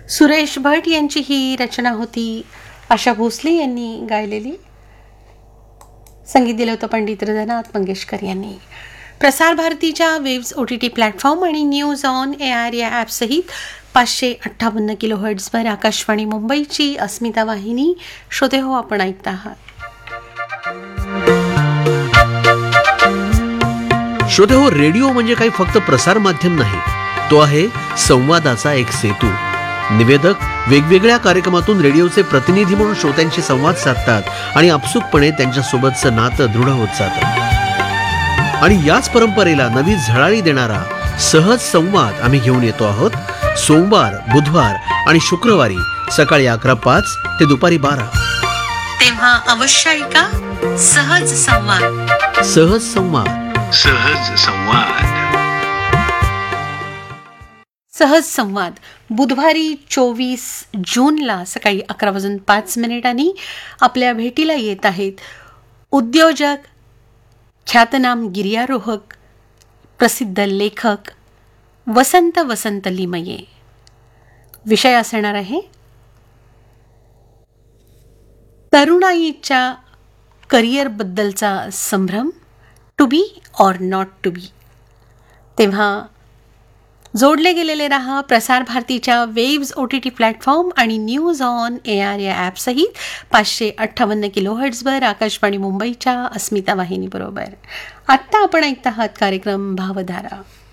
सुरेश भट यांची ही रचना होती. आशा भोसले यांनी गायलेली. संगीत दिलं होतं पंडित हृदयनाथ मंगेशकर यांनी. प्रसार भारतीच्या वेव्स OTT प्लॅटफॉर्म आणि न्यूज ऑन AIR या ॲपसहित 558 किलोहर्ट्झवर आकाशवाणी मुंबईची अस्मिता वाहिनी. श्रोते हो, आपण ऐकता आहात. श्रोते हो, रेडिओ म्हणजे काही फक्त प्रसार माध्यम नाही, तो आहे संवादाचा एक सेतू. निवेदक वेगवेगळ्या कार्यक्रमातून रेडिओचे प्रतिनिधी म्हणून श्रोत्यांशी संवाद साधतात आणि आपसुकपणे त्यांच्यासोबतचं नातं दृढ होत जातं. आणि याच परंपरेला नवी झळाळी देणारा सहज संवाद आम्ही घेऊन येतो आहोत. सोमवार, बुधवार आणि शुक्रवारी सकाळी 11:05 ते दुपारी 12. तेव्हा अवश्य ऐका सहज संवाद. सहज संवाद. सहज संवाद. सहज संवाद बुधवारी 24 जूनला सकाळी 11:05 आपल्या भेटीला येत आहेत उद्योजक, ख्यातनाम गिर्यारोहक, प्रसिद्ध लेखक वसंत लिमये. विषय असणार आहे तरुणाईच्या करिअरबद्दलचा संभ्रम, to be or not to be. तेव्हा जोडले गेलेले रहा प्रसार भारतीच्या वेव्स OTT प्लॅटफॉर्म आणि न्यूज ऑन AIR या ॲपसहित 558 किलोहर्ट्झवर आकाशवाणी मुंबईच्या अस्मिता वाहिनीबरोबर. आत्ता आपण ऐकत आहात कार्यक्रम भावधारा.